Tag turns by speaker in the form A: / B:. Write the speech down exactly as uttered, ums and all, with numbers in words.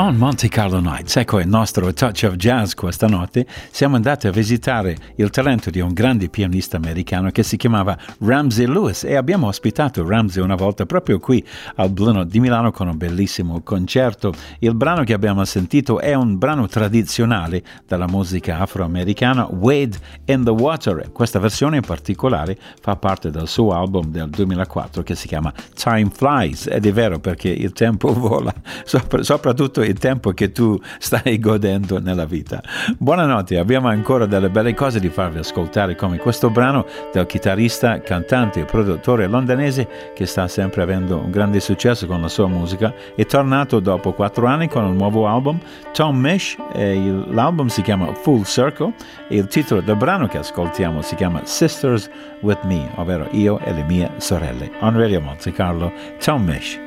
A: On Monte Carlo Nights, ecco il nostro Touch of Jazz questa notte. Siamo andati a visitare il talento di un grande pianista americano che si chiamava Ramsey Lewis e abbiamo ospitato Ramsey una volta proprio qui al Blue Note di Milano con un bellissimo concerto. Il brano che abbiamo sentito è un brano tradizionale della musica afroamericana, Wade in the Water. Questa versione in particolare fa parte del suo album del duemilaquattro che si chiama Time Flies, ed è vero perché il tempo vola, sopra, soprattutto il tempo che tu stai godendo nella vita. Buonanotte, abbiamo ancora delle belle cose di farvi ascoltare, come questo brano del chitarrista, cantante e produttore londinese che sta sempre avendo un grande successo con la sua musica. È tornato dopo quattro anni con un nuovo album, Tom Misch, e l'album si chiama Full Circle e il titolo del brano che ascoltiamo si chiama Sisters with Me, ovvero Io e le mie sorelle. On Radio Monte Carlo, Tom Misch.